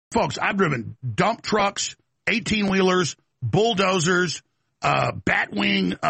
Folks, I've driven dump trucks, 18-wheelers, bulldozers, batwing,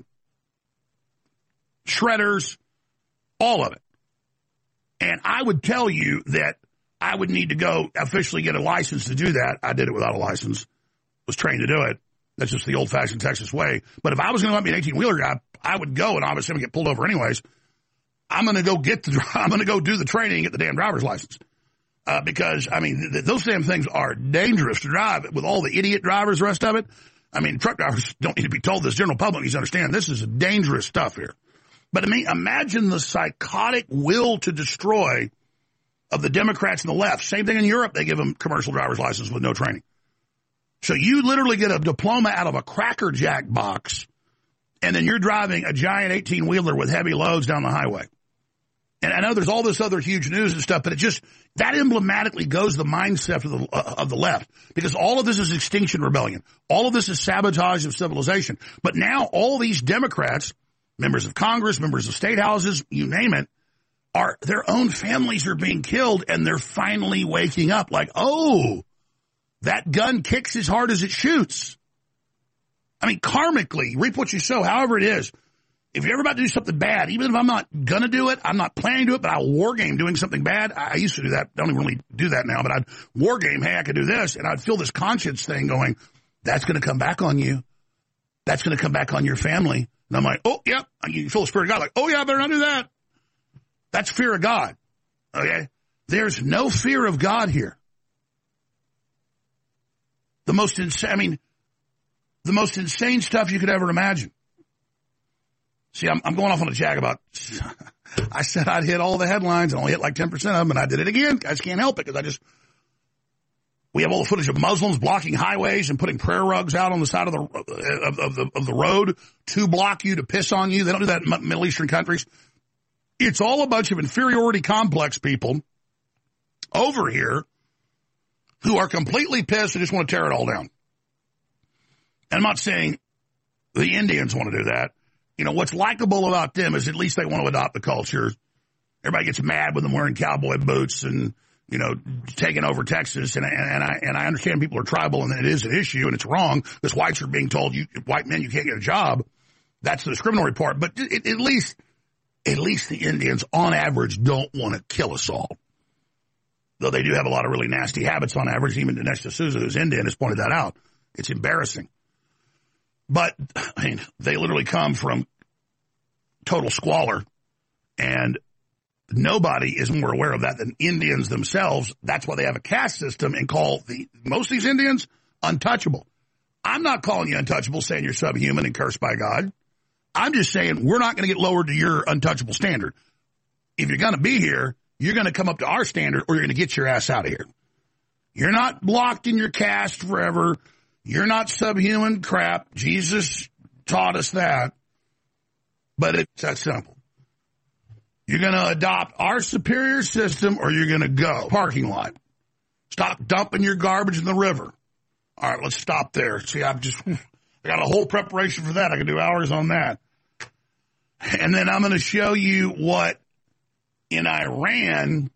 shredders, all of it. And I would tell you that I would need to go officially get a license to do that. I did it without a license, was trained to do it. That's just the old-fashioned Texas way. But if I was going to let me an 18-wheeler guy, I would go, and obviously I'm going to get pulled over anyways. I'm going to go do the training and get the damn driver's license. Because, I mean, those damn things are dangerous to drive with all the idiot drivers, the rest of it. I mean, truck drivers don't need to be told this. General public needs to understand this is dangerous stuff here. But I mean, imagine the psychotic will to destroy of the Democrats and the left. Same thing in Europe. They give them commercial driver's license with no training. So you literally get a diploma out of a Cracker Jack box, and then you're driving a giant 18-wheeler with heavy loads down the highway. And I know there's all this other huge news and stuff, but it just, that emblematically goes the mindset of the left. Because all of this is Extinction Rebellion. All of this is sabotage of civilization. But now all these Democrats, members of Congress, members of state houses, you name it, their own families are being killed, and they're finally waking up like, oh, that gun kicks as hard as it shoots. I mean, karmically, reap what you sow, however it is. If you're ever about to do something bad, even if I'm not going to do it, I'm not planning to do it, but I'll war game doing something bad. I used to do that. Don't even really do that now, but I'd war game, hey, I could do this, and I'd feel this conscience thing going, that's going to come back on you. That's going to come back on your family. And I'm like, oh, yeah. You feel the Spirit of God like, oh, yeah, I better not do that. That's fear of God, okay? There's no fear of God here. The most insane stuff you could ever imagine. See, I'm going off on a jag about, I said I'd hit all the headlines and only hit like 10% of them, and I did it again. I just can't help it because we have all the footage of Muslims blocking highways and putting prayer rugs out on the side of the road to block you, to piss on you. They don't do that in Middle Eastern countries. It's all a bunch of inferiority complex people over here who are completely pissed and just want to tear it all down. And I'm not saying the Indians want to do that. You know, what's likable about them is at least they want to adopt the culture. Everybody gets mad with them wearing cowboy boots and, you know, taking over Texas. And I understand people are tribal and it is an issue and it's wrong because whites are being told, white men, you can't get a job. That's the discriminatory part. But at least the Indians, on average, don't want to kill us all. Though they do have a lot of really nasty habits on average. Even Dinesh D'Souza, who's Indian, has pointed that out. It's embarrassing. But, I mean, they literally come from total squalor, and nobody is more aware of that than Indians themselves. That's why they have a caste system and call most of these Indians untouchable. I'm not calling you untouchable, saying you're subhuman and cursed by God. I'm just saying we're not going to get lowered to your untouchable standard. If you're going to be here, you're going to come up to our standard or you're going to get your ass out of here. You're not locked in your caste forever. You're not subhuman crap. Jesus taught us that. But it's that simple. You're going to adopt our superior system or you're going to go. Parking lot. Stop dumping your garbage in the river. All right, let's stop there. See, I got a whole preparation for that. I can do hours on that. And then I'm going to show you what in Iran,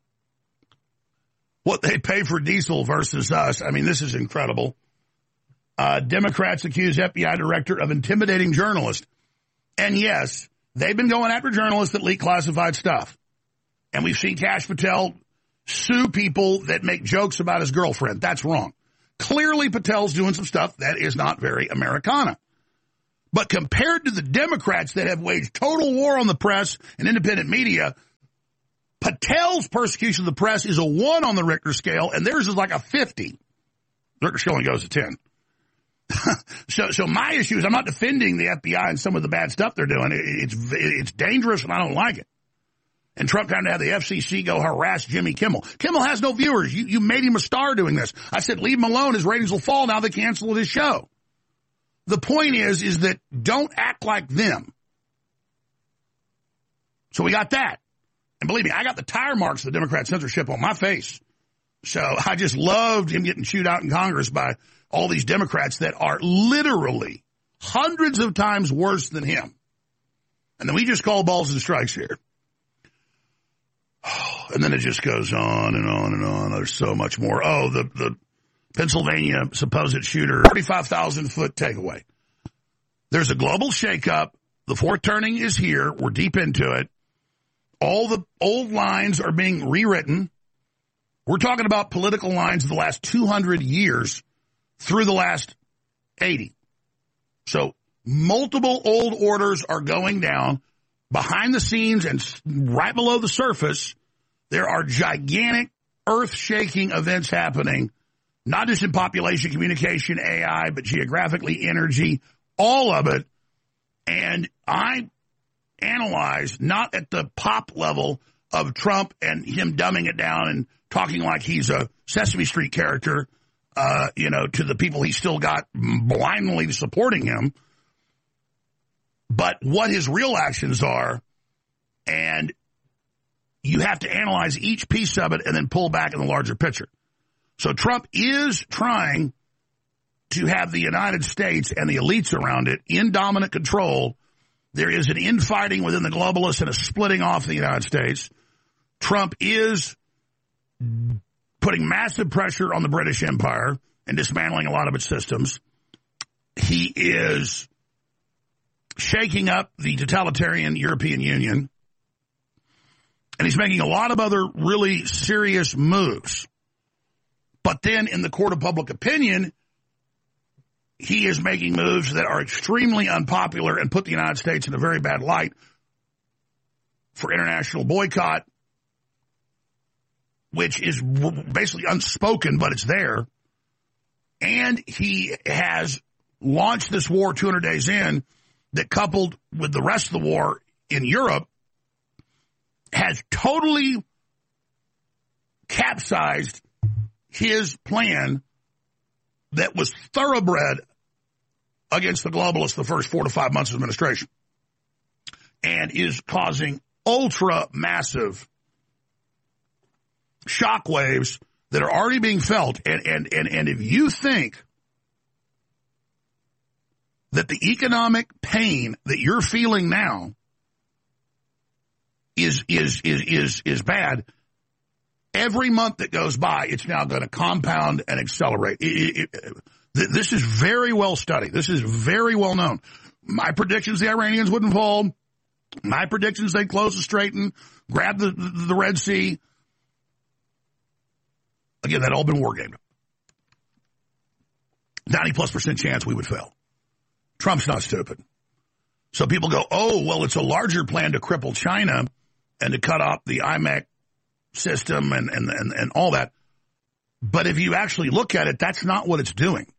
what they pay for diesel versus us. I mean, this is incredible. Democrats accuse FBI director of intimidating journalists. And yes, they've been going after journalists that leak classified stuff. And we've seen Kash Patel sue people that make jokes about his girlfriend. That's wrong. Clearly, Patel's doing some stuff that is not very Americana. But compared to the Democrats that have waged total war on the press and independent media, Patel's persecution of the press is a 1 on the Richter scale, and theirs is like a 50. Richter scale only goes to 10. So my issue is I'm not defending the FBI and some of the bad stuff they're doing. It's dangerous, and I don't like it. And Trump trying to have the FCC go harass Jimmy Kimmel. Kimmel has no viewers. You made him a star doing this. I said, leave him alone. His ratings will fall. Now they cancel his show. The point is that don't act like them. So we got that. And believe me, I got the tire marks of the Democrat censorship on my face. So I just loved him getting chewed out in Congress by all these Democrats that are literally hundreds of times worse than him. And then we just call balls and strikes here. And then it just goes on and on and on. There's so much more. Oh, the Pennsylvania supposed shooter, 35,000-foot takeaway. There's a global shakeup. The fourth turning is here. We're deep into it. All the old lines are being rewritten. We're talking about political lines of the last 200 years through the last 80. So multiple old orders are going down. Behind the scenes and right below the surface, there are gigantic earth-shaking events happening, not just in population, communication, AI, but geographically, energy, all of it. And I analyze, not at the pop level of Trump and him dumbing it down and talking like he's a Sesame Street character, to the people he still got blindly supporting him, but what his real actions are, and you have to analyze each piece of it and then pull back in the larger picture. So Trump is trying to have the United States and the elites around it in dominant control. There is an infighting within the globalists and a splitting off of the United States. Trump is putting massive pressure on the British Empire and dismantling a lot of its systems. He is shaking up the totalitarian European Union. And he's making a lot of other really serious moves. But then in the court of public opinion, he is making moves that are extremely unpopular and put the United States in a very bad light for international boycott, which is basically unspoken, but it's there. And he has launched this war 200 days in that, coupled with the rest of the war in Europe, has totally capsized his plan that was thoroughbred against the globalists the first 4 to 5 months of administration, and is causing ultra-massive shockwaves that are already being felt. And if you think that the economic pain that you're feeling now is bad, every month that goes by, it's now going to compound and accelerate. This is very well studied. This is very well known. My predictions, the Iranians wouldn't fall. My predictions, they'd close the Strait and grab the Red Sea. Again, that all been war gamed. 90+% chance we would fail. Trump's not stupid. So people go, oh, well, it's a larger plan to cripple China and to cut off the IMEC system and all that. But if you actually look at it, that's not what it's doing.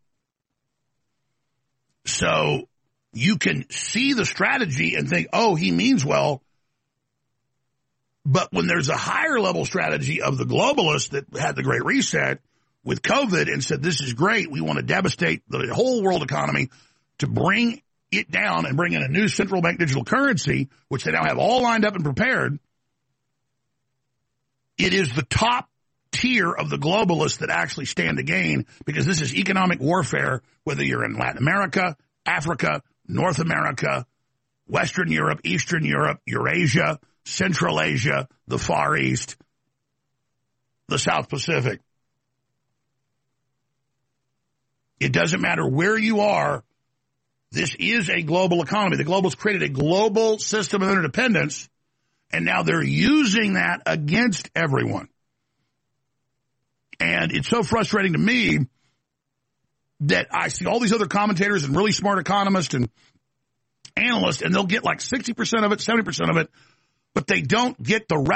So you can see the strategy and think, oh, he means well. But when there's a higher level strategy of the globalists that had the Great Reset with COVID and said, this is great, we want to devastate the whole world economy to bring it down and bring in a new central bank digital currency, which they now have all lined up and prepared, it is the top tier of the globalists that actually stand to gain, because this is economic warfare, whether you're in Latin America, Africa, North America, Western Europe, Eastern Europe, Eurasia, Central Asia, the Far East, the South Pacific. It doesn't matter where you are. This is a global economy. The globalists created a global system of interdependence, and now they're using that against everyone. And it's so frustrating to me that I see all these other commentators and really smart economists and analysts, and they'll get like 60% of it, 70% of it, but they don't get the rest.